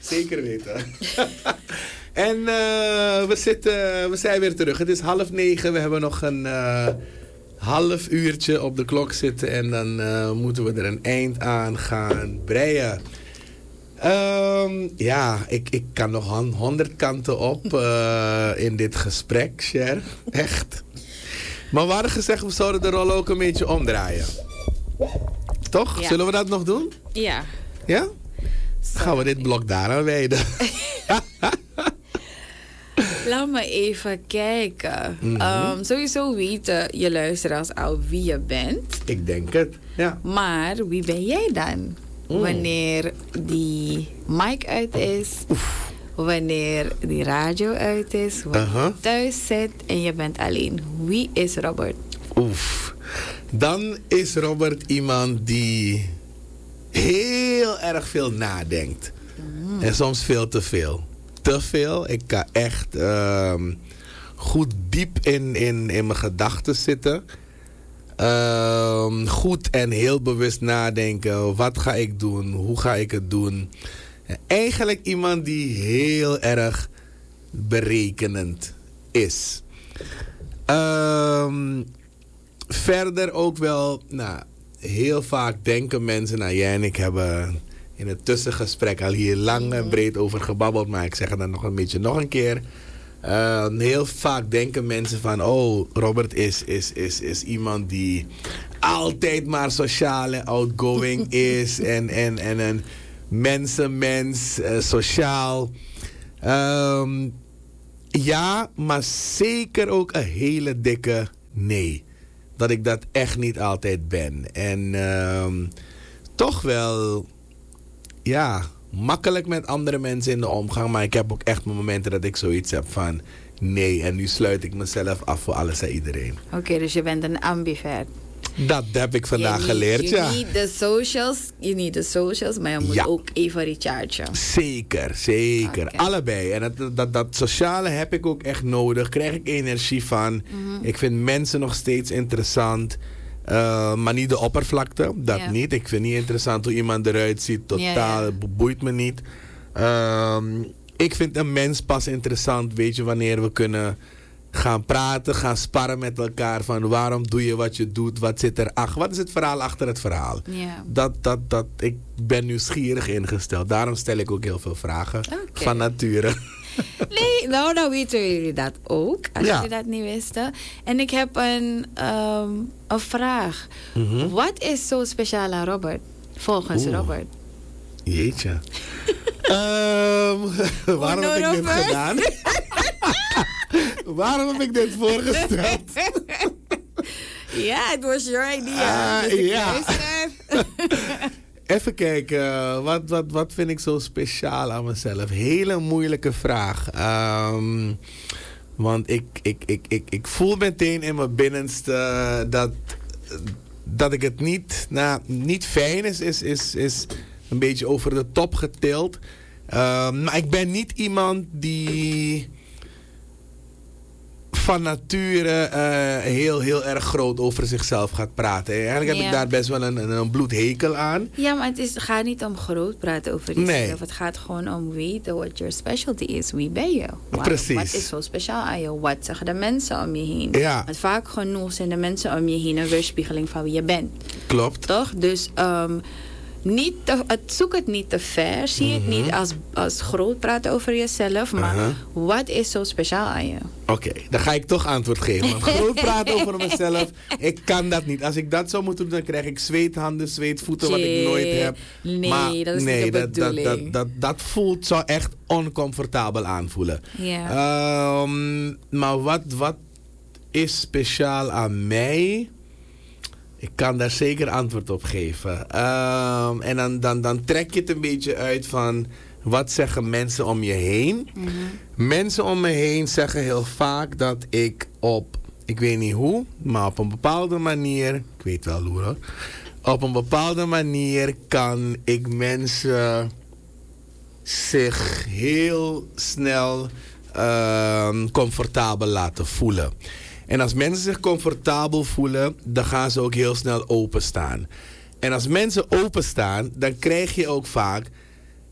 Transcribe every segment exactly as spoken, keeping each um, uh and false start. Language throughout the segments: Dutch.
Zeker weten. En uh, we, zitten, we zijn weer terug. Het is half negen. We hebben nog een uh, half uurtje op de klok zitten. En dan uh, moeten we er een eind aan gaan breien. Um, ja, ik, ik kan nog honderd kanten op uh, in dit gesprek, Cher. Echt. Maar we hadden gezegd, we zouden de rol ook een beetje omdraaien. Toch? Ja. Zullen we dat nog doen? Ja. Ja? Sorry. Gaan we dit blok daar aan wijden. Laat me even kijken. Mm-hmm. Um, sowieso weten je luisteraars al wie je bent. Ik denk het, ja. Maar wie ben jij dan? Mm. Wanneer die mic uit is. Oef. Wanneer die radio uit is. Wanneer uh-huh. je thuis zit en je bent alleen. Wie is Robert? Oef. Dan is Robert iemand die heel erg veel nadenkt. Mm. En soms veel te veel. Te veel. Ik kan echt uh, goed diep in, in, in mijn gedachten zitten. Uh, goed en heel bewust nadenken. Wat ga ik doen? Hoe ga ik het doen? En eigenlijk iemand die heel erg berekenend is. Uh, verder ook wel, nou, heel vaak denken mensen, nou jij en ik hebben in het tussengesprek al hier lang en breed over gebabbeld, maar ik zeg het dan nog een beetje nog een keer. Uh, heel vaak denken mensen van, oh, Robert is, is, is, is iemand die altijd maar sociaal en outgoing is en, en, en een mensenmens, uh, sociaal. Um, ja, maar zeker ook een hele dikke nee. Dat ik dat echt niet altijd ben. En um, toch wel, ja, makkelijk met andere mensen in de omgang. Maar ik heb ook echt momenten dat ik zoiets heb van nee. En nu sluit ik mezelf af voor alles en iedereen. Oké, okay, dus je bent een ambivert. Dat heb ik vandaag need, geleerd, you ja. Need the socials, je need the socials, maar je moet ja. ook even rechargen. Zeker, zeker. Okay. Allebei. En dat, dat, dat sociale heb ik ook echt nodig. Krijg ik energie van. Mm-hmm. Ik vind mensen nog steeds interessant. Uh, maar niet de oppervlakte. Dat yeah. niet. Ik vind niet interessant hoe iemand eruit ziet. Totaal. Yeah, yeah. Boeit me niet. Uh, ik vind een mens pas interessant. Weet je, wanneer we kunnen gaan praten, gaan sparren met elkaar. Van waarom doe je wat je doet? Wat zit er achter? Wat is het verhaal achter het verhaal? Yeah. Dat, dat, dat, ik ben nieuwsgierig ingesteld. Daarom stel ik ook heel veel vragen. Okay. Van nature. Nee, nou, dan weten jullie dat ook. Als ja. jullie dat niet wisten. En ik heb een, um, een vraag. Mm-hmm. Wat is zo speciaal aan Robert? Volgens Oeh. Robert. Jeetje. um, waarom heb ik dit gedaan? Waarom heb ik dit voorgesteld? Ja, het was your idea. Uh, dus ja. Even kijken, wat, wat, wat vind ik zo speciaal aan mezelf? Hele moeilijke vraag. Um, want ik, ik, ik, ik, ik voel meteen in mijn binnenste dat, dat ik het niet, nou, niet fijn is, is, is, is een beetje over de top getild. Um, maar ik ben niet iemand die van nature uh, heel, heel erg groot over zichzelf gaat praten. Eigenlijk heb ja. ik daar best wel een, een bloedhekel aan. Ja, maar het is, gaat niet om groot praten over jezelf. Nee. Het gaat gewoon om weten wat your specialty is. Wie ben je? Wat, Precies. Wat is zo speciaal aan je? Wat zeggen de mensen om je heen? Ja. Want vaak genoeg zijn de mensen om je heen een weerspiegeling van wie je bent. Klopt. Toch? Dus um, niet te, het, zoek het niet te ver. Zie mm-hmm. het niet als, als groot praten over jezelf. Maar uh-huh. wat is zo speciaal aan je? Oké, okay, dan ga ik toch antwoord geven. Want groot praten over mezelf, ik kan dat niet. Als ik dat zou moeten doen, dan krijg ik zweethanden, zweetvoeten, wat ik nooit heb. Nee, maar, dat is nee, niet de dat, bedoeling. Dat, dat, dat, dat voelt zo echt oncomfortabel aanvoelen. Yeah. Um, maar wat, wat is speciaal aan mij? Ik kan daar zeker antwoord op geven. Um, en dan, dan, dan trek je het een beetje uit van wat zeggen mensen om je heen. Mm-hmm. Mensen om me heen zeggen heel vaak dat ik op, ik weet niet hoe, maar op een bepaalde manier, ik weet wel hoe hoor, op een bepaalde manier kan ik mensen zich heel snel um, comfortabel laten voelen. En als mensen zich comfortabel voelen, dan gaan ze ook heel snel openstaan. En als mensen openstaan, dan krijg je ook vaak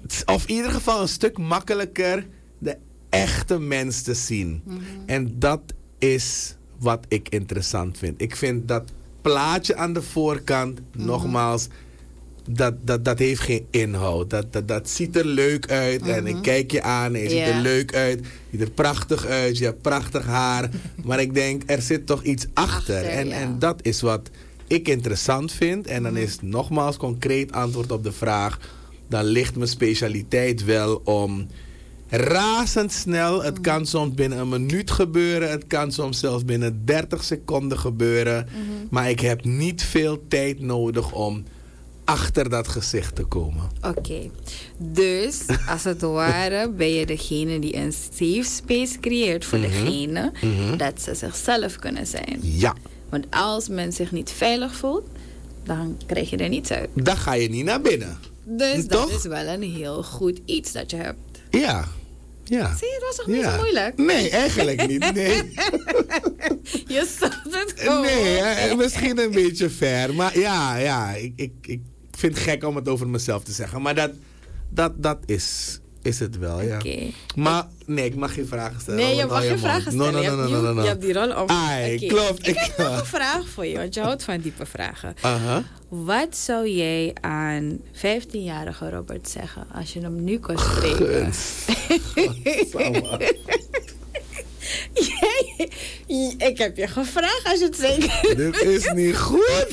of in ieder geval een stuk makkelijker de echte mens te zien. Mm-hmm. En dat is wat ik interessant vind. Ik vind dat plaatje aan de voorkant, mm-hmm. nogmaals, dat, dat, dat heeft geen inhoud. Dat, dat, dat ziet er leuk uit. Mm-hmm. En ik kijk je aan en je yeah. ziet er leuk uit. Je ziet er prachtig uit. Je hebt prachtig haar. Maar ik denk, er zit toch iets achter. achter en, ja. en dat is wat ik interessant vind. En dan mm-hmm. is nogmaals concreet antwoord op de vraag. Dan ligt mijn specialiteit wel om razendsnel. Het kan soms binnen een minuut gebeuren. Het kan soms zelfs binnen dertig seconden gebeuren. Mm-hmm. Maar ik heb niet veel tijd nodig om achter dat gezicht te komen. Oké. Okay. Dus, als het ware, ben je degene die een safe space creëert voor mm-hmm. degene mm-hmm. dat ze zichzelf kunnen zijn. Ja. Want als men zich niet veilig voelt, dan krijg je er niets uit. Dan ga je niet naar binnen. Dus Toch? dat is wel een heel goed iets dat je hebt. Ja. Ja. Zie je, het was toch niet ja. zo moeilijk? Nee, eigenlijk niet. Nee. Je zat het gewoon. Nee, hè, misschien een beetje ver. Maar ja, ja ik, ik, ik vind het gek om het over mezelf te zeggen. Maar dat, dat, dat is, is het wel, ja. Okay. Maar nee, ik mag geen vragen stellen. Nee, je mag geen vragen stellen. No, no, no, no, no, no. Je hebt die rol om. Ai, okay. Klopt. Ik heb nog een vraag voor je, want je houdt van diepe vragen. Uh-huh. Wat zou jij aan vijftienjarige Robert zeggen als je hem nu kon spreken? Jij, ik heb je gevraagd als je het zeker. Dit is niet goed.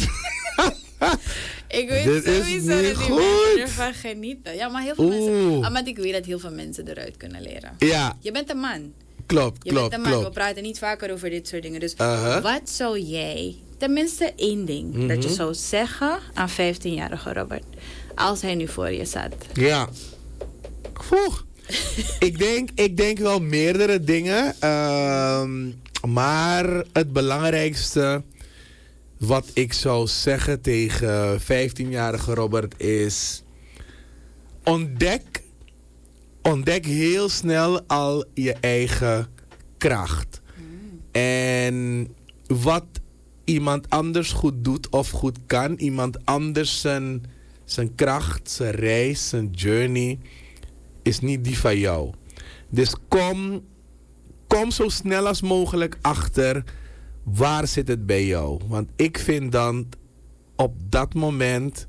Ik weet Dit sowieso dat die goed. mensen ervan genieten. Ja, maar heel veel Oeh. mensen. Ah, maar ik weet dat heel veel mensen eruit kunnen leren. Ja. Je bent een man. Klopt, je klopt, bent een man. klopt. We praten niet vaker over dit soort dingen. Dus uh-huh. wat zou jij, tenminste één ding, mm-hmm. dat je zou zeggen aan vijftienjarige Robert, als hij nu voor je zat? Ja. Vroeg. ik, denk, ik denk wel meerdere dingen. Uh, maar het belangrijkste wat ik zou zeggen tegen vijftienjarige Robert is: ontdek, ontdek heel snel al je eigen kracht. Mm. En wat iemand anders goed doet of goed kan, iemand anders zijn, zijn kracht, zijn reis, zijn journey, is niet die van jou. Dus kom, kom zo snel als mogelijk achter waar zit het bij jou. Want ik vind dan op dat moment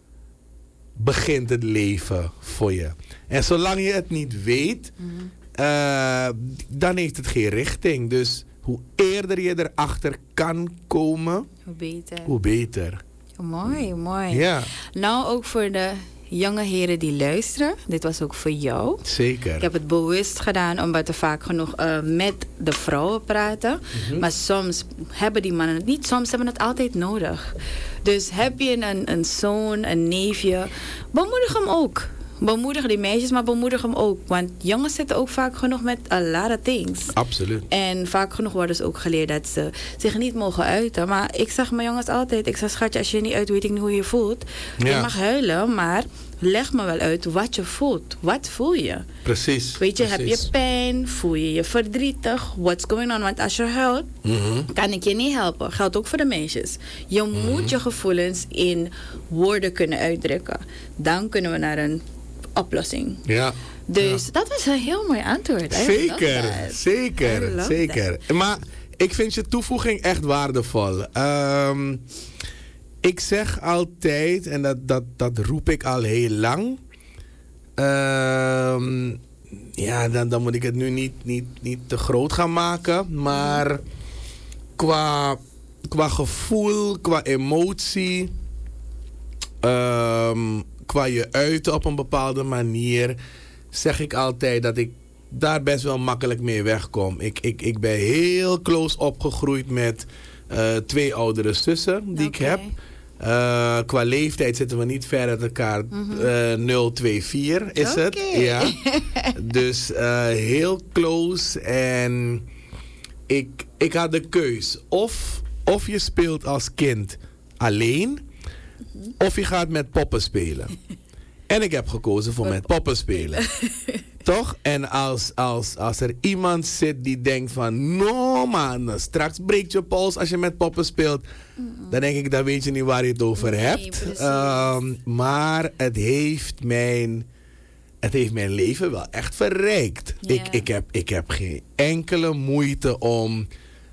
begint het leven voor je. En zolang je het niet weet, mm-hmm. uh, dan heeft het geen richting. Dus hoe eerder je erachter kan komen, hoe beter. Hoe beter. Mooi, mooi. Ja. Nou, ook voor de jonge heren die luisteren. Dit was ook voor jou. Zeker. Ik heb het bewust gedaan omdat we vaak genoeg uh, met de vrouwen praten. Mm-hmm. Maar soms hebben die mannen het niet. Soms hebben het altijd nodig. Dus heb je een, een zoon, een neefje, bemoedig hem ook. Bemoedig die meisjes, maar bemoedig hem ook. Want jongens zitten ook vaak genoeg met a lot of things. Absoluut. En vaak genoeg worden ze ook geleerd dat ze zich niet mogen uiten. Maar ik zeg mijn jongens altijd, ik zeg schatje, als je niet uit weet ik niet hoe je voelt. Ja. Je mag huilen, maar leg me wel uit wat je voelt. Wat voel je? Precies. Weet je, precies. heb je pijn? Voel je je verdrietig? What's going on? Want als je huilt, mm-hmm. kan ik je niet helpen. Geldt ook voor de meisjes. Je mm-hmm. moet je gevoelens in woorden kunnen uitdrukken. Dan kunnen we naar een oplossing. Ja. Dus ja. dat was een heel mooi antwoord. Zeker, zeker, zeker. That. Maar ik vind je toevoeging echt waardevol. Um, ik zeg altijd, en dat, dat, dat roep ik al heel lang. Um, ja, dan, dan moet ik het nu niet, niet, niet te groot gaan maken. Maar qua, qua gevoel, qua emotie, Um, qua je uiten op een bepaalde manier, zeg ik altijd dat ik daar best wel makkelijk mee wegkom. Ik, ik, ik ben heel close opgegroeid met uh, twee oudere zussen die okay. ik heb. Uh, qua leeftijd zitten we niet ver uit elkaar. Mm-hmm. uh, nul twee vier is okay. het. Ja. Dus uh, heel close. En ik, ik had de keus. Of, of je speelt als kind alleen, of je gaat met poppen spelen. En ik heb gekozen voor met poppen spelen. Toch? En als, als, als er iemand zit die denkt van, no man, straks breekt je pols als je met poppen speelt. Mm-mm. Dan denk ik, dan weet je niet waar je het over nee, hebt. Um, maar het heeft mijn het heeft mijn leven wel echt verrijkt. Ja. Ik, ik, heb, ik heb geen enkele moeite om,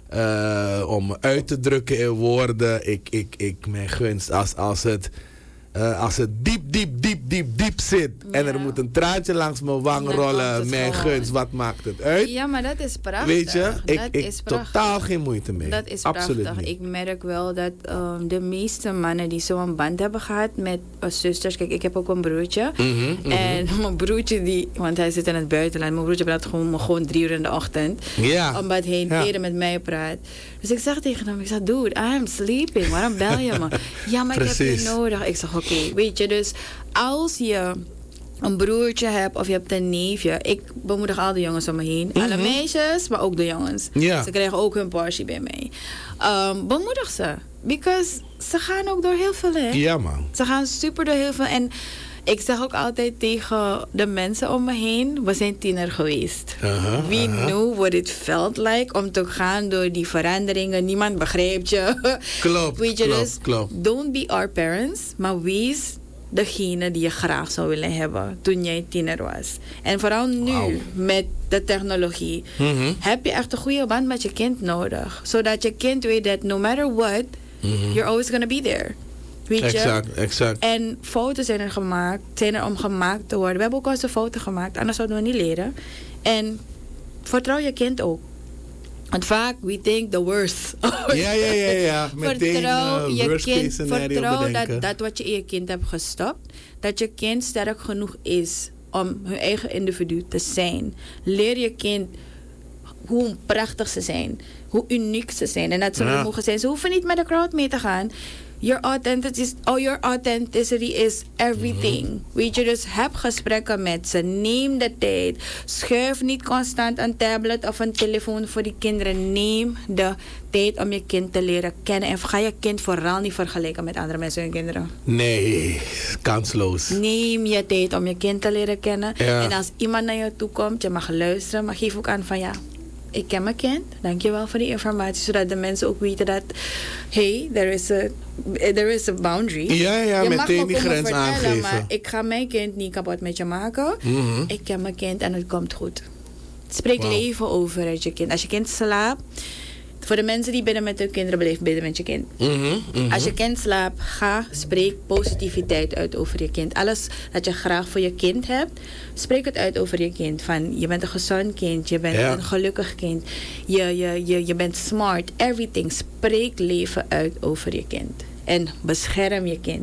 uh, om me uit te drukken in woorden. Ik, ik, ik, mijn gunst, als, als het... Uh, als het diep, diep, diep, diep, diep zit. Ja. En er moet een traantje langs mijn wang Dan rollen. Mijn gunst, wat maakt het uit? Ja, maar dat is prachtig. Weet je, ik, dat ik is totaal geen moeite mee. Dat is Absoluut prachtig. niet. Ik merk wel dat um, de meeste mannen die zo'n band hebben gehad met uh, zusters. Kijk, ik heb ook een broertje. Mm-hmm, mm-hmm. En mijn broertje, die, want hij zit in het buitenland. Mijn broertje praat gewoon, gewoon drie uur in de ochtend. Ja. Omdat hij ja. eerder met mij praat. Dus ik zeg tegen hem, ik zeg, dude, I'm sleeping. Waarom bel je me? Ja, maar Precies. ik heb je nodig. Ik zeg, oké, okay, weet je, dus als je een broertje hebt of je hebt een neefje. Ik bemoedig al de jongens om me heen. Mm-hmm. Alle meisjes, maar ook de jongens. Ja. Ze krijgen ook hun portie bij mij. Um, bemoedig ze. Because ze gaan ook door heel veel, hè? Ja, man. Ze gaan super door heel veel. En ik zeg ook altijd tegen de mensen om me heen, we zijn tiener geweest. Uh-huh, We uh-huh. knew what it felt like om te gaan door die veranderingen. Niemand begrijpt je. Klopt, Weet je, klopt, dus klopt. Don't be our parents, maar wees degene die je graag zou willen hebben toen jij tiener was. En vooral nu, wow. met de technologie, Mm-hmm. heb je echt een goede band met je kind nodig. Zodat je kind weet dat no matter what, mm-hmm. you're always gonna be there. Weet exact, je? exact. En foto's zijn er gemaakt, zijn er om gemaakt te worden. We hebben ook al eens een foto gemaakt, anders zouden we niet leren. En vertrouw je kind ook. Want vaak, we think the worst. ja, ja, ja, ja. Meteen vertrouw uh, je worst kind, case scenario vertrouw bedenken. dat, dat wat je in je kind hebt gestopt, dat je kind sterk genoeg is om hun eigen individu te zijn. Leer je kind hoe prachtig ze zijn, hoe uniek ze zijn en dat ze ja. mogen zijn. Ze hoeven niet met de crowd mee te gaan. Your authenticity, oh, your authenticity is everything. Mm-hmm. Weet je, dus heb gesprekken met ze. Neem de tijd. Schuif niet constant een tablet of een telefoon voor die kinderen. Neem de tijd om je kind te leren kennen. En ga je kind vooral niet vergelijken met andere mensen en kinderen. Nee, kansloos. Neem je tijd om je kind te leren kennen. Ja. En als iemand naar je toe komt, je mag luisteren. Maar geef ook aan van ja, ik ken mijn kind. Dankjewel voor die informatie. Zodat de mensen ook weten dat, hey, there is a, there is a boundary. Ja, ja, je meteen mag die grens aangeven. Maar ik ga mijn kind niet kapot met je maken. Mm-hmm. Ik ken mijn kind en het komt goed. Spreek wow. leven over uit je kind. Als je kind slaapt, voor de mensen die bidden met hun kinderen, blijf bidden met je kind. Mm-hmm, mm-hmm. Als je kind slaapt, ga, spreek positiviteit uit over je kind. Alles dat je graag voor je kind hebt, spreek het uit over je kind. Van, je bent een gezond kind, je bent ja. een gelukkig kind, je, je, je, je bent smart, everything. Spreek leven uit over je kind. En bescherm je kind.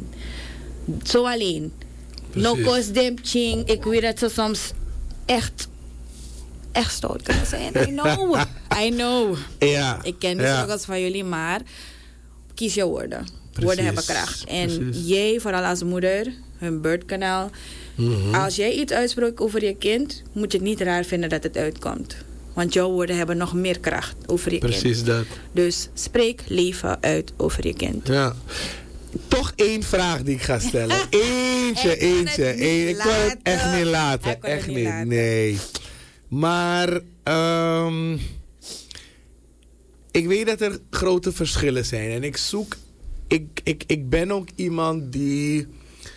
Zo alleen. No kost dem ching. Ik weet dat ze soms echt... echt stout kunnen zijn. I know. I know. Ja. Ik ken de ja. struggles van jullie, maar kies je woorden. Precies. Woorden hebben kracht. En Precies. jij, vooral als moeder, hun beurtkanaal. Mm-hmm. Als jij iets uitspreekt over je kind, moet je het niet raar vinden dat het uitkomt. Want jouw woorden hebben nog meer kracht over je Precies kind. Precies dat. Dus spreek leven uit over je kind. Ja. Toch één vraag die ik ga stellen. Eentje, eentje. Eén. Ik kan het echt niet laten. Echt niet. Laten. Nee. Maar um, ik weet dat er grote verschillen zijn. En ik zoek... Ik, ik, ik ben ook iemand die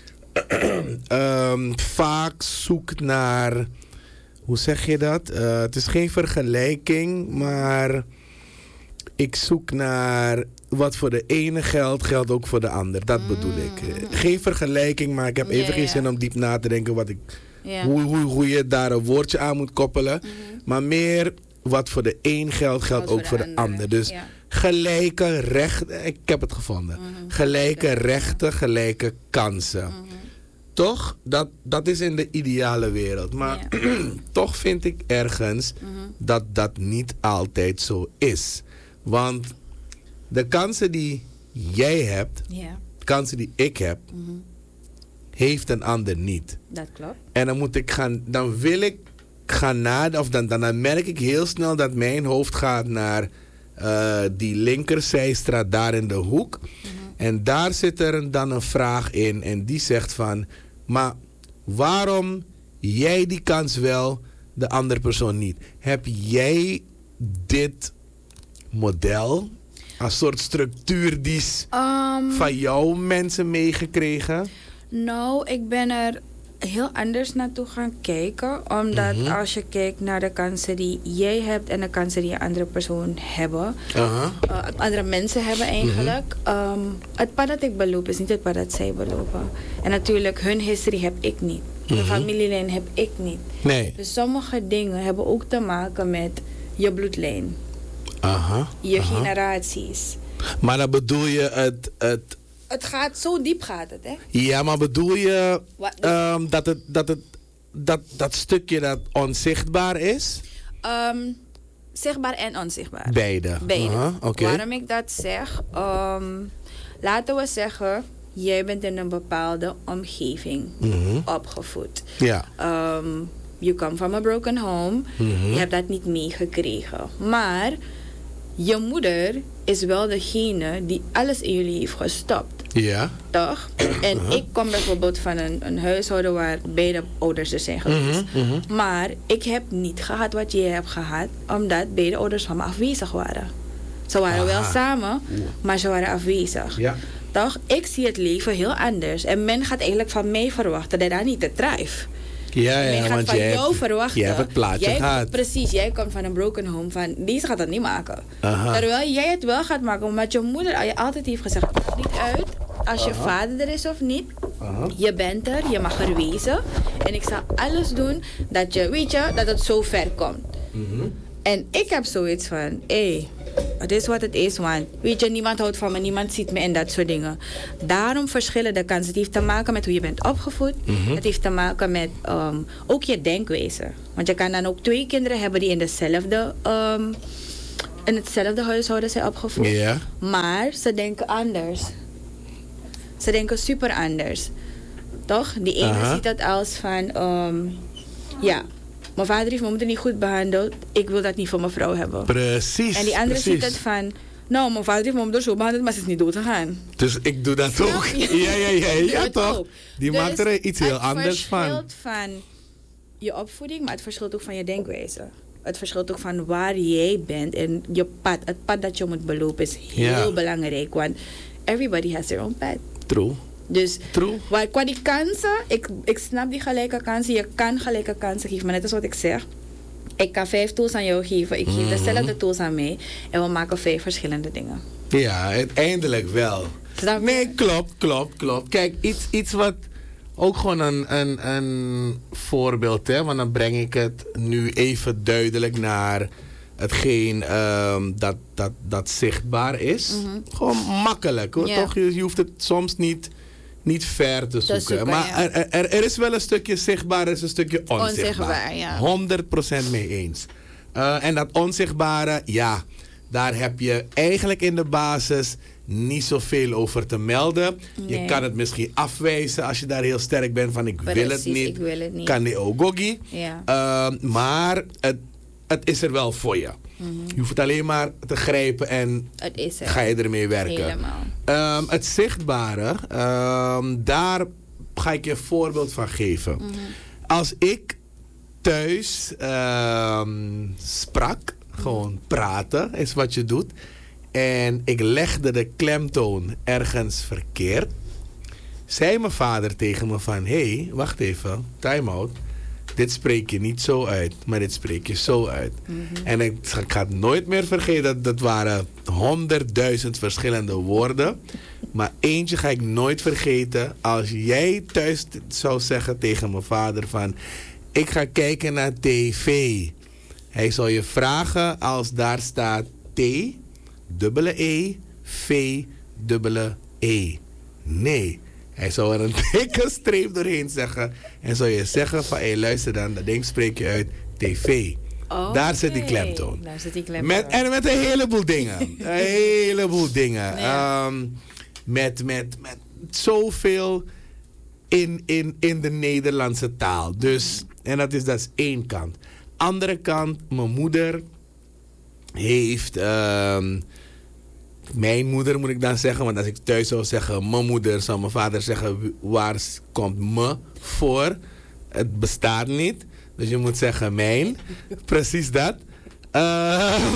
um, vaak zoekt naar... Hoe zeg je dat? Uh, het is geen vergelijking, maar ik zoek naar... Wat voor de ene geldt, geldt ook voor de ander. Dat mm. bedoel ik. Geen vergelijking, maar ik heb even yeah, geen zin om diep na te denken... wat ik... Yeah. Hoe, hoe, hoe je daar een woordje aan moet koppelen. Mm-hmm. Maar meer wat voor de een geldt, geldt ook voor de, voor de ander. Dus ja. gelijke rechten. Ik heb het gevonden. Mm-hmm. Gelijke okay. rechten, gelijke kansen. Mm-hmm. Toch? Dat, dat is in de ideale wereld. Maar yeah. toch vind ik ergens mm-hmm. dat dat niet altijd zo is. Want de kansen die jij hebt, yeah. de kansen die ik heb... Mm-hmm. heeft een ander niet. Dat klopt. En dan moet ik gaan, dan wil ik gaan nadenken, of dan, dan, dan merk ik heel snel dat mijn hoofd gaat naar uh, die linkerzijstraat daar in de hoek. Mm-hmm. En daar zit er dan een vraag in en die zegt van, maar waarom jij die kans wel, de andere persoon niet? Heb jij dit model, een soort structuurdies um, van jouw mensen meegekregen? Nou, ik ben er heel anders naartoe gaan kijken. Omdat Mhm. als je kijkt naar de kansen die jij hebt en de kansen die een andere persoon hebben, Aha. uh, andere mensen hebben eigenlijk. Mhm. Um, het pad dat ik beloop is niet het pad dat zij belopen. En natuurlijk, hun history heb ik niet. Hun Mhm. familielijn heb ik niet. Nee. Dus sommige dingen hebben ook te maken met je bloedlijn, Aha. je aha. generaties. Maar dan bedoel je het, het... Het gaat, zo diep gaat het, hè? Ja, maar bedoel je Wat- ehm, dat, het, dat, het, dat dat stukje dat onzichtbaar is? Um, zichtbaar en onzichtbaar. Beide. Beide. Aha, oké. Waarom ik dat zeg? Um, laten we zeggen, jij bent in een bepaalde omgeving Mhm. opgevoed. Ja. Um, you come from a broken home. Mhm. Je hebt dat niet meegekregen. Maar je moeder is wel degene die alles in jullie heeft gestopt. Ja. Toch? En ik kom bijvoorbeeld van een, een huishouden waar beide ouders er zijn geweest. Mhm, mhm. Maar ik heb niet gehad wat jij hebt gehad, omdat beide ouders van me afwezig waren. Ze waren wel Aha. samen, maar ze waren afwezig. Ja. Toch? Ik zie het leven heel anders. En men gaat eigenlijk van mij verwachten dat dat niet te drijf. Ja, Men ja, gaat want van jij jou hebt, verwachten. jij hebt het plaatje jij, gehad. Precies, jij komt van een broken home. Van, deze gaat dat niet maken. Aha. Terwijl jij het wel gaat maken, omdat je moeder je altijd heeft gezegd: het maakt niet uit als je vader er is of niet. Aha. Je bent er, je mag er wezen. En ik zal alles doen dat je, weet je, dat het zo ver komt. Mhm. En ik heb zoiets van, hé, hey, het is wat het is, want weet je, niemand houdt van me, niemand ziet me en dat soort dingen. Daarom verschillen de kansen. Het heeft te maken met hoe je bent opgevoed. Mhm. Het heeft te maken met um, ook je denkwijze. Want je kan dan ook twee kinderen hebben die in dezelfde, um, in hetzelfde huishouden zijn opgevoed. Ja. Maar ze denken anders. Ze denken super anders. Toch? Die ene Aha. ziet dat als van, um, ja, mijn vader heeft mijn moeder niet goed behandeld. Ik wil dat niet voor mijn vrouw hebben. Precies. En die andere precies. ziet het van, nou, mijn vader heeft mijn moeder zo behandeld, maar ze is niet dood gegaan. Dus ik doe dat ook. je? Ja, ja, ja. Ik doe Ja, het toch? ook. Die Dus maakt er iets heel anders van. Het verschilt van je opvoeding, maar het verschilt ook van je denkwijze. Het verschilt ook van waar jij bent en je pad. Het pad dat je moet belopen is heel Ja. belangrijk, want everybody has their own pad. True. Dus True. waar, qua die kansen, ik, ik snap die gelijke kansen. Je kan gelijke kansen geven, maar net als wat ik zeg. Ik kan vijf tools aan jou geven. Ik geef Mhm. dezelfde tools aan mij. En we maken vijf verschillende dingen. Ja, uiteindelijk wel. Snap je? Nee, klopt, klopt, klopt. Kijk, iets, iets wat ook gewoon een, een, een voorbeeld, hè. Want dan breng ik het nu even duidelijk naar hetgeen ehm, dat, dat, dat zichtbaar is. Mhm. Gewoon makkelijk, hoor. Ja. Toch? Je, je hoeft het soms niet, niet ver te zoeken. zoeken, maar ja. er, er, er is wel een stukje zichtbaar, er is een stukje onzichtbaar. Onzichtbaar, ja. honderd procent mee eens. Uh, en dat onzichtbare, ja, daar heb je eigenlijk in de basis niet zoveel over te melden. Je Nee. kan het misschien afwijzen als je daar heel sterk bent van ik wil het Precies, niet. ik wil het niet. Kan die ogogi. Ja. Uh, maar het, het is er wel voor je. Je hoeft het alleen maar te grijpen en Het is er. ga je ermee werken. Helemaal. Um, het zichtbare, um, daar ga ik je een voorbeeld van geven. Mhm. Als ik thuis um, sprak, gewoon praten is wat je doet. En ik legde de klemtoon ergens verkeerd. Zei mijn vader tegen me van, hé, hey, wacht even, time out. Dit spreek je niet zo uit, maar dit spreek je zo uit. Mhm. En ik, ik ga het nooit meer vergeten, dat, dat waren honderdduizend verschillende woorden. Maar eentje ga ik nooit vergeten. Als jij thuis zou zeggen tegen mijn vader van, ik ga kijken naar tv. Hij zal je vragen als daar staat T, dubbele E, V, dubbele E. Nee. Hij zou er een dikke streep doorheen zeggen. En zou je zeggen van, hé hey, luister dan, dat ding spreek je uit tv. Okay. Daar zit die klemtoon. Daar zit die klemtoon. Met, en met een heleboel dingen. Een heleboel dingen. Ja. Um, met, met, met zoveel in, in, in de Nederlandse taal. Dus, en dat is, dat is één kant. Andere kant, mijn moeder heeft... Um, mijn moeder moet ik dan zeggen, want als ik thuis zou zeggen mijn moeder, zou mijn vader zeggen waar komt me voor. Het bestaat niet. Dus je moet zeggen mijn. Precies dat. Uh,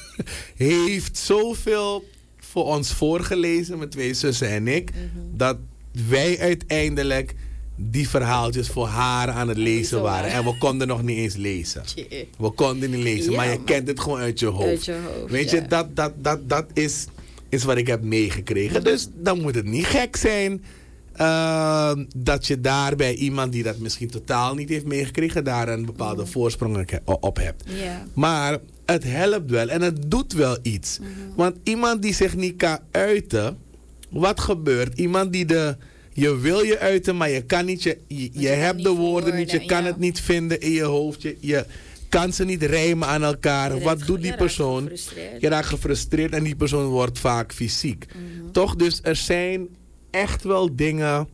heeft zoveel voor ons voorgelezen, mijn twee zussen en ik, mm-hmm. dat wij uiteindelijk die verhaaltjes voor haar aan het lezen waren. En we konden nog niet eens lezen. We konden niet lezen, ja, maar je man. kent het gewoon uit je hoofd. Uit je hoofd Weet ja. je, dat, dat, dat, dat is, is wat ik heb meegekregen. Mm-hmm. Dus dan moet het niet gek zijn uh, dat je daar bij iemand die dat misschien totaal niet heeft meegekregen, daar een bepaalde mm-hmm. voorsprong op hebt. Yeah. Maar het helpt wel en het doet wel iets. Mm-hmm. Want iemand die zich niet kan uiten, wat gebeurt? Iemand die de... Je wil je uiten, maar je kan niet. Je, je, je, je hebt de woorden, woorden niet. Je kan ja. het niet vinden in je hoofd. Je, je kan ze niet rijmen aan elkaar. Je Wat raakt, doet die je persoon? Raakt je raakt gefrustreerd en die persoon wordt vaak fysiek. Mm-hmm. Toch? Dus er zijn echt wel dingen,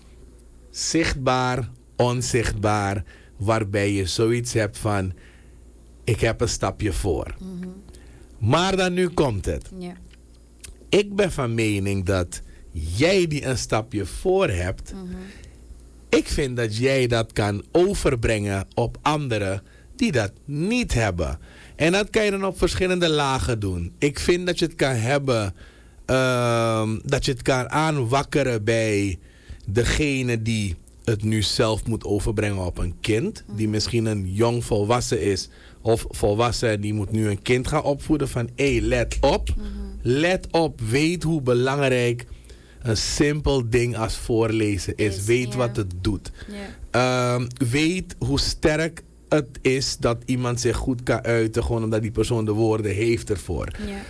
zichtbaar, onzichtbaar, waarbij je zoiets hebt van: ik heb een stapje voor. Mm-hmm. Maar dan nu komt het. Ja. Ik ben van mening dat jij die een stapje voor hebt, mm-hmm. ik vind dat jij dat kan overbrengen op anderen die dat niet hebben. En dat kan je dan op verschillende lagen doen. Ik vind dat je het kan hebben, uh, dat je het kan aanwakkeren bij degene die het nu zelf moet overbrengen op een kind. Mm-hmm. Die misschien een jong volwassen is. Of volwassen die moet nu een kind gaan opvoeden van hé, hey, let op. Mm-hmm. Let op, weet hoe belangrijk een simpel ding als voorlezen is. is weet ja. wat het doet. Ja. Um, weet hoe sterk het is dat iemand zich goed kan uiten. Gewoon omdat die persoon de woorden heeft ervoor.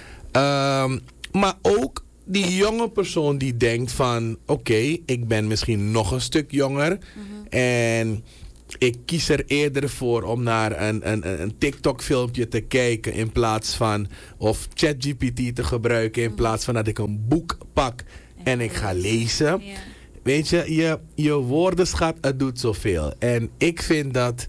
Ja. Um, maar ook die jonge persoon die denkt van oké, okay, ik ben misschien nog een stuk jonger. Mm-hmm. En ik kies er eerder voor om naar een, een, een TikTok filmpje te kijken in plaats van, of ChatGPT te gebruiken in mm-hmm. plaats van dat ik een boek pak en ik ga lezen. Ja. Weet je, je, je woordenschat, het doet zoveel. En ik vind dat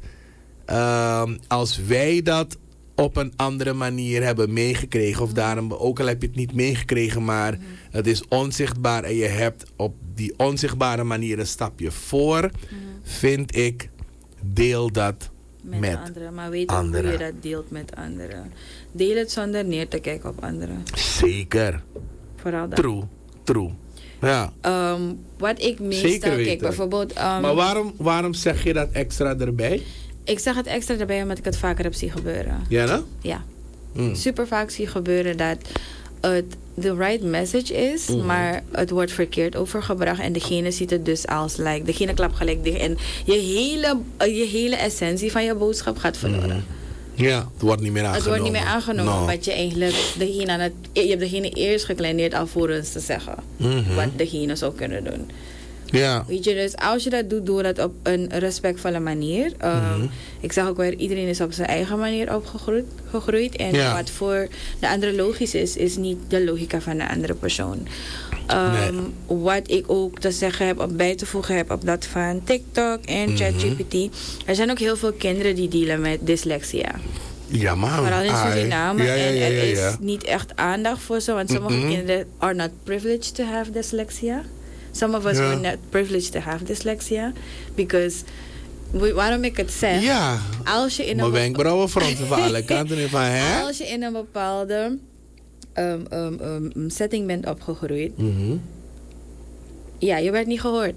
uh, als wij dat op een andere manier hebben meegekregen, of mm-hmm. daarom, ook al heb je het niet meegekregen, maar mm-hmm. het is onzichtbaar en je hebt op die onzichtbare manier een stapje voor, mm-hmm. vind ik, deel dat met, met anderen. Maar weet ook hoe je dat deelt met anderen. Deel het zonder neer te kijken op anderen. Zeker. Vooral dat. True. True. Ja. Um, wat ik meestal kijk, bijvoorbeeld. Um, maar waarom, waarom zeg je dat extra erbij? Ik zeg het extra erbij omdat ik het vaker heb zien gebeuren. Ja, no? Ja. Mm. Super vaak zie gebeuren dat het de right message is, mm-hmm. maar het wordt verkeerd overgebracht en degene ziet het dus als like, degene klapt gelijk dicht en je hele, je hele essentie van je boodschap gaat verloren. Mm-hmm. Ja, het wordt niet meer aangenomen. Het wordt niet meer aangenomen, no. wat je eigenlijk degene aan het, je hebt degene eerst gekleineerd alvorens te zeggen mm-hmm. wat degene zou kunnen doen. Ja. Weet je, dus als je dat doet, doe dat op een respectvolle manier. Um, mm-hmm. Ik zeg ook weer, iedereen is op zijn eigen manier opgegroeid. Gegroeid, en ja. wat voor de andere logisch is, is niet de logica van de andere persoon. Um, nee. Wat ik ook te zeggen heb, op bij te voegen heb op dat van TikTok en mm-hmm. ChatGPT. Er zijn ook heel veel kinderen die dealen met dyslexia. Ja, man. Vooral in Suriname. Ja, ja, ja, ja, ja. En er is niet echt aandacht voor ze, want sommige mm-hmm. kinderen are not privileged to have dyslexia. Some of us yeah. were not privileged to have dyslexia. Because, waarom ik het zeg... Ja, als je in mijn wenkbrauwen fronsen van alle kanten. Van, hè? Als je in een bepaalde um, um, um, setting bent opgegroeid... Mm-hmm. Ja, je werd niet gehoord.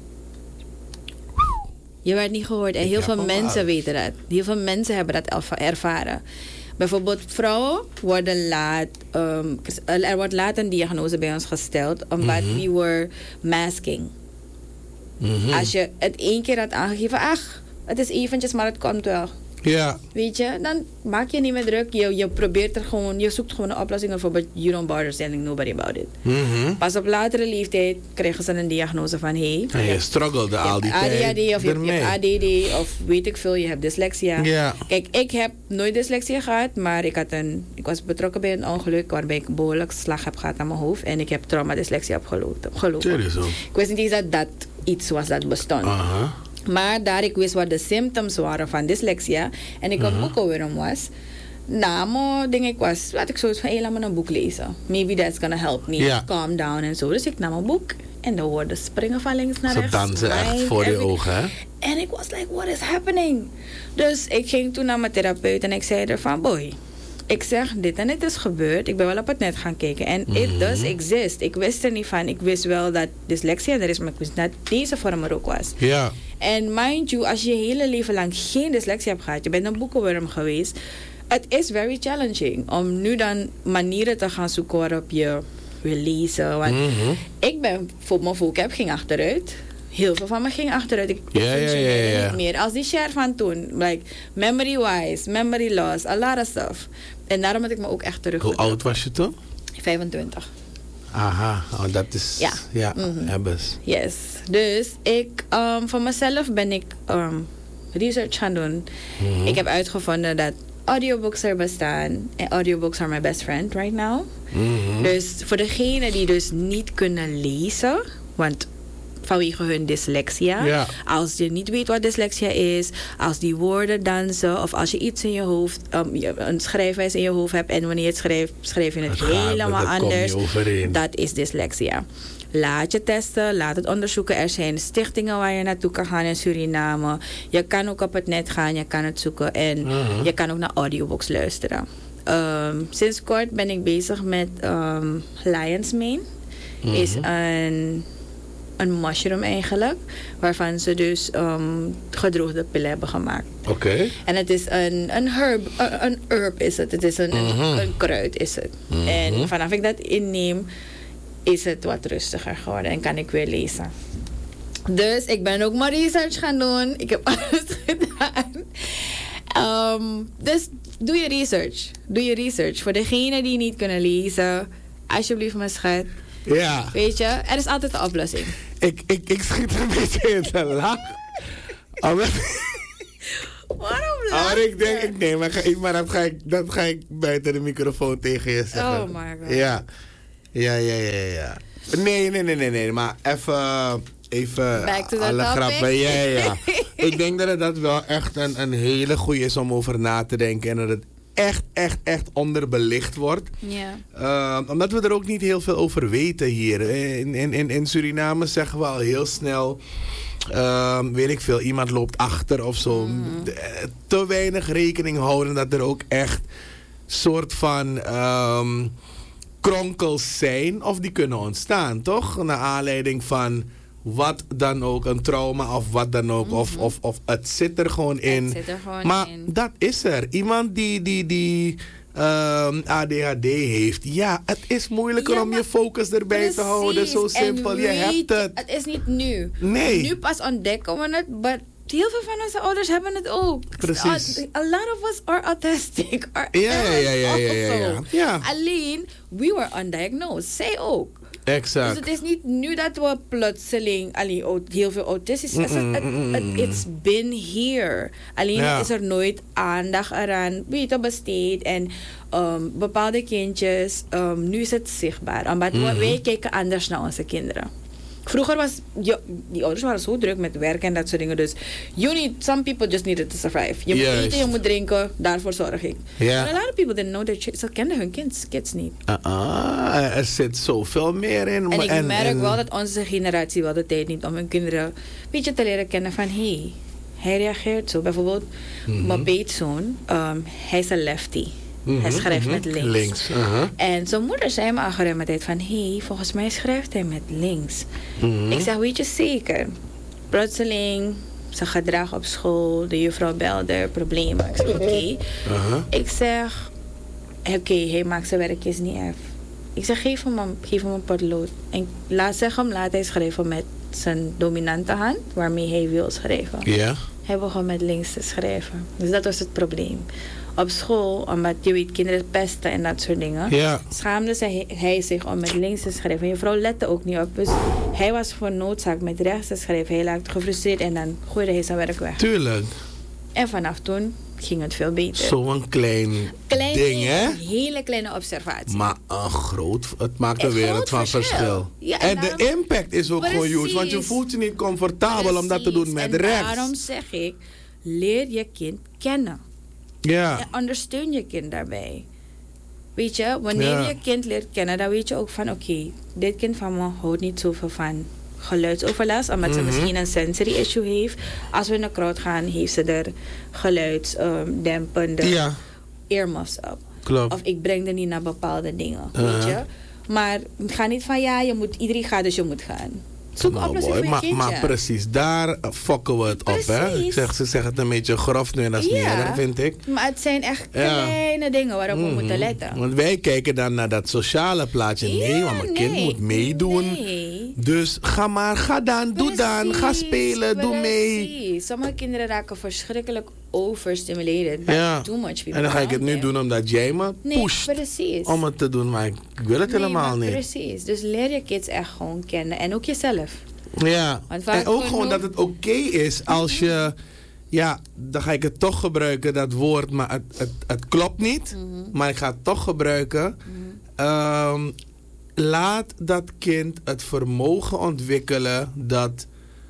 Je werd niet gehoord. En ik heel veel mensen weten dat. Heel veel mensen hebben dat ervaren. Bijvoorbeeld vrouwen worden laat, um, er wordt laat een diagnose bij ons gesteld, omdat mm-hmm. we were masking. Mm-hmm. Als je het één keer had aangegeven, ach, het is eventjes, maar het komt wel. Ja. Weet je, dan maak je niet meer druk. Je, je probeert er gewoon, je zoekt gewoon een oplossing. Bijvoorbeeld, you don't bother telling nobody about it. Mm-hmm. Pas op latere leeftijd krijgen ze een diagnose van, hé. Hey, en je struggelde al die tijd A D H D of je hebt A D D of weet ik veel, je hebt dyslexia. Ja. Kijk, ik heb nooit dyslexia gehad, maar ik, had een, ik was betrokken bij een ongeluk waarbij ik behoorlijk slag heb gehad aan mijn hoofd. En ik heb trauma-dyslexia opgelopen. Serieus ook? Ik wist niet eens dat dat iets was dat bestond. Uh-huh. Maar daar ik wist wat de symptoms waren van dyslexia en ik uh-huh. ook alweer om was, nou, maar denk ik was, laat ik zoiets van, hé, laat me een boek lezen. Maybe that's gonna help me yeah. calm down en zo. Dus ik nam een boek en de woorden springen van links naar rechts. Ze dansen echt voor je ogen, hè? En ik was like, what is happening? Dus ik ging toen naar mijn therapeut en ik zei er van, boy, ik zeg, dit en dit is gebeurd. Ik ben wel op het net gaan kijken. En mm-hmm. it does exist. Ik wist er niet van. Ik wist wel dat dyslexia er is, maar ik wist dat deze vorm er ook was. Ja. En mind you, als je je hele leven lang geen dyslexia hebt gehad, je bent een boekenworm geweest, het is very challenging om nu dan manieren te gaan zoeken waarop je wil lezen. Want mm-hmm. ik ben, voor mijn vocab ging achteruit. Heel veel van me ging achteruit. Ik ja, ja, ja, ja. niet meer. Als die share van toen, like memory-wise, memory loss, a lot of stuff. En daarom had ik me ook echt terug. Hoe oud was je toen? vijfentwintig. Aha, oh, dat is... Ja. Ja, mm-hmm. hebbes. Yes. Dus ik, um, voor mezelf ben ik um, research gaan doen. Mm-hmm. Ik heb uitgevonden dat audiobooks er bestaan. En audiobooks are my best friend right now. Mm-hmm. Dus voor degenen die dus niet kunnen lezen, want vanwege hun dyslexia. Ja. Als je niet weet wat dyslexia is, als die woorden dansen, of als je iets in je hoofd, um, een schrijfwijze in je hoofd hebt en wanneer je het schrijft, schrijf je het, het helemaal gaat, anders. Dat is dyslexia. Laat je testen, laat het onderzoeken. Er zijn stichtingen waar je naartoe kan gaan in Suriname. Je kan ook op het net gaan, je kan het zoeken en uh-huh. je kan ook naar audiobooks luisteren. Um, sinds kort ben ik bezig met um, Lion's Mane. Uh-huh. Is een een mushroom eigenlijk, waarvan ze dus um, gedroogde pillen hebben gemaakt. Oké. Okay. En het is een, een herb, een, een herb is het. Het is een, mm-hmm. een, een kruid is het. Mm-hmm. En vanaf ik dat inneem, is het wat rustiger geworden en kan ik weer lezen. Dus ik ben ook maar research gaan doen. Ik heb alles gedaan. Um, dus doe je research. Doe je research. Voor degenen die niet kunnen lezen, alsjeblieft mijn schat. Ja. Weet je, er is altijd een oplossing. Ik, ik, ik schiet er een beetje in te lachen. Waarom lach je? Ik denk, ik neem, maar, ga, maar dat, ga ik, dat ga ik buiten de microfoon tegen je zeggen. Oh my god. Ja. Ja, ja, ja, ja. Nee, nee, nee, nee, nee. Maar even, even back to the alle topic. grappen. Ja, ja. Ik denk dat het dat wel echt een, een hele goede is om over na te denken. En dat het echt, echt, echt onderbelicht wordt. Ja. Uh, omdat we er ook niet heel veel over weten hier. In, in, in Suriname zeggen we al heel snel, uh, weet ik veel, iemand loopt achter of zo. Mm. Te weinig rekening houden dat er ook echt soort van um, kronkels zijn of die kunnen ontstaan, toch? Naar aanleiding van wat dan ook, een trauma of wat dan ook. Mm-hmm. Of, of, of het zit er gewoon in. Het zit er gewoon maar in. Dat is er. Iemand die, die, die um, A D H D heeft. Ja, het is moeilijker ja, om je focus erbij precies. te houden. Zo simpel. En je weet, hebt het. Het is niet nu. Nee. Nu pas ontdekken we het. Maar heel veel van onze ouders hebben het ook. Precies. A lot of us are autistic. Our ja, ja, ja, ja, ja, ja, ja. ja. Alleen, we were undiagnosed. Zij ook. Exact. Dus het is niet nu dat we plotseling allee, heel veel autistisch zijn. Het it's been here. Alleen ja. is er nooit aandacht eraan weet, besteed. En um, bepaalde kindjes, um, nu is het zichtbaar. Omdat mm-hmm. wij kijken anders naar onze kinderen. Vroeger was, ja, die ouders waren zo druk met werk en dat soort dingen. Dus you need, some people just needed to survive. Je moet Juist. eten, je moet drinken, daarvoor zorg ik. Yeah. But a lot of people didn't know their kids. Ze kenden hun kids, kids niet. Uh-uh, er zit zoveel meer in. En ik en, merk en... wel dat onze generatie wel de tijd niet om hun kinderen een beetje te leren kennen van hé, hey, hij reageert zo. Bijvoorbeeld mm-hmm. mijn peetzoon, um, hij is een lefty. Mm-hmm, hij schrijft mm-hmm. met links. links uh-huh. En zijn moeder zei me al tijd van hé, hey, volgens mij schrijft hij met links. Mm-hmm. Ik zeg, weet je zeker? Plotseling, zijn gedrag op school, de juffrouw belde, problemen. Ik zeg, oké. Okay. Uh-huh. Ik zeg, oké, okay, hij maakt zijn werkjes niet af. Ik zeg, geef hem een, geef hem een potlood. En laat, zeg hem, laat hij schrijven met zijn dominante hand, waarmee hij wil schrijven. Yeah. Hij begon met links te schrijven. Dus dat was het probleem. Op school, omdat je weet, kinderen pesten en dat soort dingen, ja. schaamde hij, hij zich om met links te schrijven. En je vrouw lette ook niet op. Dus hij was voor noodzaak met rechts te schrijven. Hij raakte gefrustreerd en dan gooide hij zijn werk weg. Tuurlijk. En vanaf toen ging het veel beter. Zo'n klein, klein ding, hè? Een hele kleine observatie. Maar een groot, het maakt een wereld van verschil. verschil. Ja, en en daarom, de impact is ook gewoon huge, want je voelt je niet comfortabel precies. om dat te doen met en rechts. Daarom zeg ik, leer je kind kennen. Ja. En ondersteun je kind daarbij. Weet je, wanneer ja. je kind leert kennen, dan weet je ook van oké, okay, dit kind van me houdt niet zoveel van geluidsoverlast, omdat mm-hmm. ze misschien een sensory issue heeft. Als we in de crowd gaan, heeft ze er geluidsdempende um, ja. earmuffs op. Klopt. Of ik breng er niet naar bepaalde dingen, Uh-huh. weet je. Maar ga niet van ja, je moet, iedereen gaat dus je moet gaan. Zoek een Nou, oplossing boy, voor je maar, kindje. maar precies, daar eh, fokken we het op. Hè? Precies. Ik zeg, ze zeggen het een beetje grof nu en dat is niet Ja. erg, vind ik. Maar het zijn echt Ja. kleine dingen waarop we Mhm. moeten letten. Want wij kijken dan naar dat sociale plaatje. Nee, Ja, want mijn nee. kind moet meedoen. Nee. Dus ga maar, ga dan, doe dan, ga Precies, spelen, doe mee. precies. Sommige kinderen raken verschrikkelijk overstimulated. bij Ja. Too much people En dan ga ik het nu around them. doen omdat jij me Nee, pusht precies. om het te doen, maar ik wil het Nee, helemaal maar niet. Precies. Dus leer je kids echt gewoon kennen. En ook jezelf. Ja, Want vaak en ook genoeg- gewoon dat het oké is als je, ja, dan ga ik het toch gebruiken, dat woord, maar het, het, het klopt niet, maar ik ga het toch gebruiken. Ehm, laat dat kind het vermogen ontwikkelen dat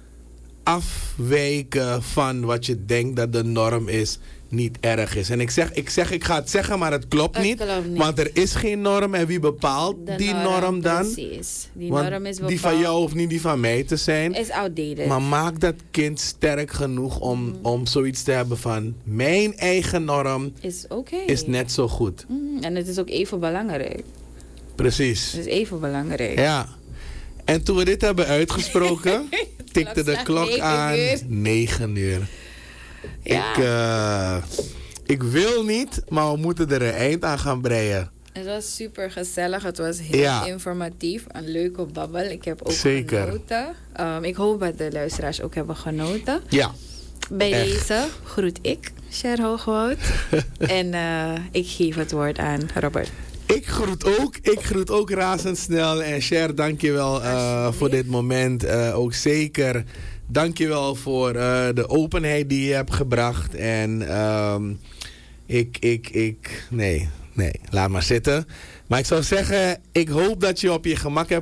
afwijken van wat je denkt dat de norm is niet erg is. En ik zeg, ik zeg, ik ga het zeggen, maar het klopt, Het niet, klopt niet. want er is geen norm en wie bepaalt De die norm, dan? Precies. Die Want norm is die van bepaald- jou hoeft niet die van mij te zijn. is outdated. Maar maak dat kind sterk genoeg om, Mm. om zoiets te hebben van... mijn eigen norm is oké. is net zo goed. Mm, en het is ook even belangrijk. Precies. Het is even belangrijk. Ja. En toen we dit hebben uitgesproken... tikte de slaat klok negen aan uur. negen uur. Ja. Ik, eh, ik wil niet, maar we moeten er een eind aan gaan breien. Het was super gezellig. Het was heel Ja. informatief. Een leuke babbel. Ik heb ook Zeker. genoten. Um, ik hoop dat de luisteraars ook hebben genoten. Ja. Bij Echt. deze groet ik, Cher Hoogwoud. en eh, ik geef het woord aan Robert. Ik groet ook. Ik groet ook razendsnel. En Cher, dankjewel uh, voor dit moment. Uh, ook zeker dankjewel voor uh, de openheid die je hebt gebracht. En um, ik, ik, ik... Nee, nee. Laat maar zitten. Maar ik zou zeggen, ik hoop dat je op je gemak hebt